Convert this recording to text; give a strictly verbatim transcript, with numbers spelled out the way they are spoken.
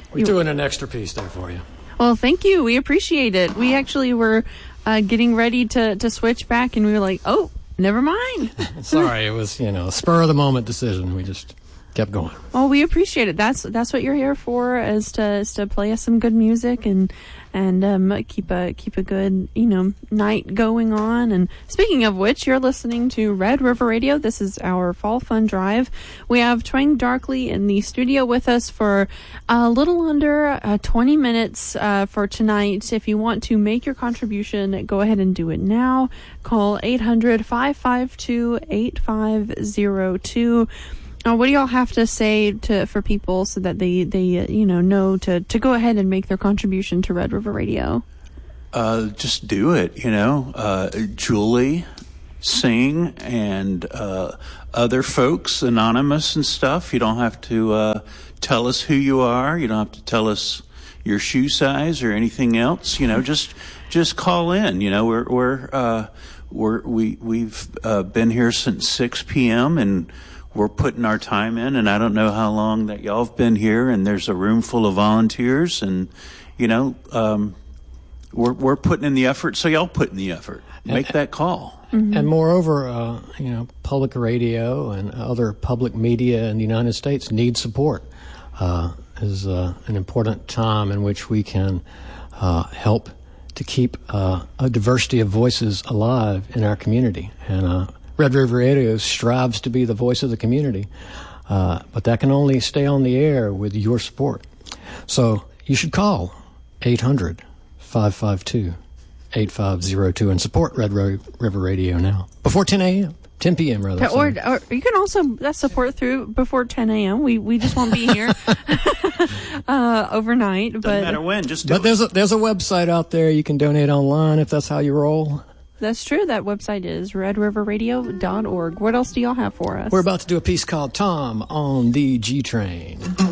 We threw in an extra piece there for you. Well, thank you. We appreciate it. We actually were uh, getting ready to, to switch back, and we were like, oh, never mind. Sorry, it was, you know, a spur-of-the-moment decision. We just kept going. Well, we appreciate it. That's that's what you're here for, is to is to play us some good music and and um, keep a keep a good, you know, night going on. And speaking of which, you're listening to Red River Radio. This is our Fall Fun Drive. We have Twang Darkly in the studio with us for a little under uh, twenty minutes uh, for tonight. If you want to make your contribution, go ahead and do it now. Call eight hundred, five five two, eight five zero two. Uh, what do y'all have to say to for people so that they, they uh, you know, know to, to go ahead and make their contribution to Red River Radio? Uh, just do it, you know. Uh, Julie, Sing, and uh, other folks, anonymous and stuff. You don't have to uh, tell us who you are. You don't have to tell us your shoe size or anything else. You know, just just call in. You know, we're we're uh, we're we we've uh, been here since six p.m. and we're putting our time in, and I don't know how long that y'all have been here, and there's a room full of volunteers, and, you know, um, we're we're putting in the effort, so y'all put in the effort. Make and, that call. Mm-hmm. And moreover, uh, you know, public radio and other public media in the United States need support. Uh, is uh, an important time in which we can uh, help to keep uh, a diversity of voices alive in our community. And uh Red River Radio strives to be the voice of the community, uh, but that can only stay on the air with your support. So you should call eight hundred, five five two, eight five zero two and support Red River Radio now. Before ten a.m., ten p.m. rather. Or, or you can also uh, support through before ten a.m. We we just won't be here uh, overnight. Doesn't but, matter when, just do But it. there's a, there's a website out there. You can donate online if that's how you roll. That's true. That website is red river radio dot org. What else do y'all have for us? We're about to do a piece called Tom on the G Train.